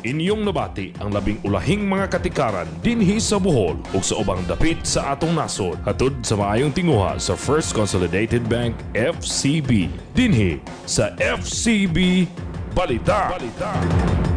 Inyong nabati ang labing ulahing mga katikaran dinhi sa Bohol ug sa ubang dapit sa atong nasod. Hatod sa maayong tinguha sa First Consolidated Bank FCB dinhi sa FCB Balita.